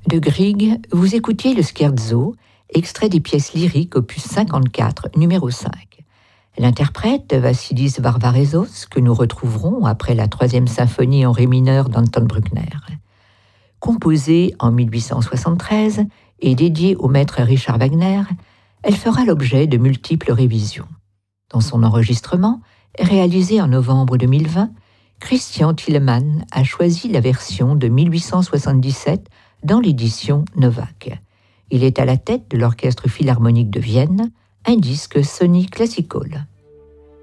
De Grieg, vous écoutiez le scherzo, extrait des pièces lyriques opus 54, numéro 5. L'interprète, Vassilis Varvarezos, que nous retrouverons après la 3e symphonie en ré mineur d'Anton Bruckner. Composée en 1873 et dédiée au maître Richard Wagner, elle fera l'objet de multiples révisions. Dans son enregistrement, réalisé en novembre 2020, Christian Thielemann a choisi la version de 1877 dans l'édition Novak. Il est à la tête de l'Orchestre philharmonique de Vienne, un disque Sony Classical.